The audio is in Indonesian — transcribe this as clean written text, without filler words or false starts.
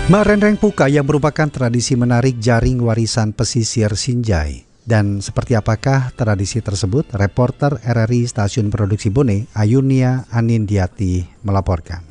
Merenreng Puka yang merupakan tradisi menarik jaring warisan pesisir Sinjai. Dan seperti apakah tradisi tersebut? Reporter RRI Stasiun Produksi Bone, Ayunia Anindiati melaporkan.